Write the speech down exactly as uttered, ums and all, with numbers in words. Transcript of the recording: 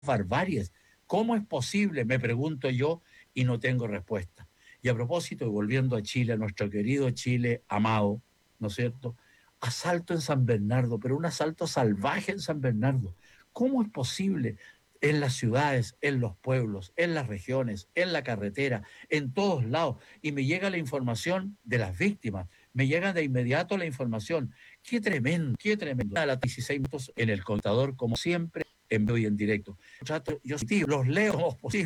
barbaries. ¿Cómo es posible? Me pregunto yo y no tengo respuesta. Y a propósito, y volviendo a Chile, a nuestro querido Chile amado, ¿no es cierto? Asalto en San Bernardo, pero un asalto salvaje en San Bernardo. ¿Cómo es posible en las ciudades, en los pueblos, en las regiones, en la carretera, en todos lados? Y me llega la información de las víctimas, me llega de inmediato la información. Qué tremendo, qué tremendo. A las dieciséis minutos en el contador, como siempre, en vivo y en directo. Yo, yo los leo como posible.